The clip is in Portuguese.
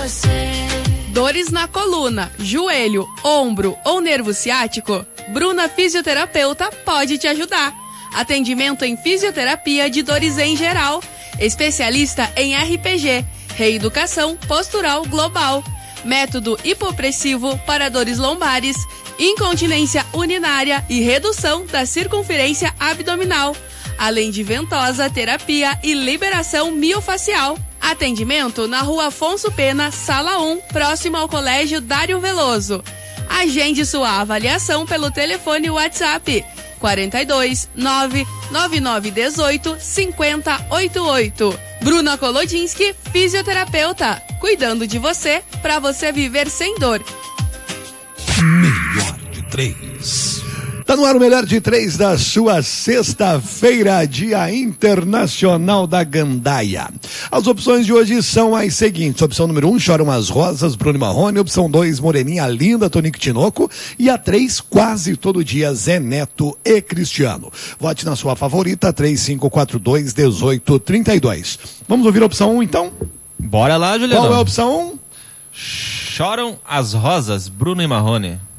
Dores na coluna, joelho, ombro ou nervo ciático? Bruna Fisioterapeuta pode te ajudar. Atendimento em fisioterapia de dores em geral. Especialista em RPG, reeducação postural global. Método hipopressivo para dores lombares, incontinência urinária e redução da circunferência abdominal. Além de ventosa, terapia e liberação miofacial. Atendimento na Rua Afonso Pena, Sala 1, próximo ao Colégio Dário Veloso. Agende sua avaliação pelo telefone WhatsApp 42 99918 5088. Bruna Kolodinski, fisioterapeuta, cuidando de você para você viver sem dor. Melhor de 3. Tá no ar o Melhor de 3 da sua sexta-feira, Dia Internacional da Gandaia. As opções de hoje são as seguintes. Opção número 1, Choram as Rosas, Bruno Marrone. Opção 2, Moreninha Linda, Tonico Tinoco. E a 3, Quase Todo Dia, Zé Neto e Cristiano. Vote na sua favorita, 3542-1832. Vamos ouvir a opção 1, então? Bora lá, Juliano. Qual é a opção 1? Choram as Rosas, Bruno e Marrone.